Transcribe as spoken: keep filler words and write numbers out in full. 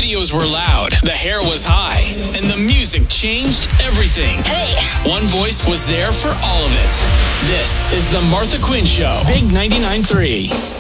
radios were loud, the hair was high, and the music changed everything. Hey! One voice was there for all of it. This is The Martha Quinn Show. Big ninety-nine point three.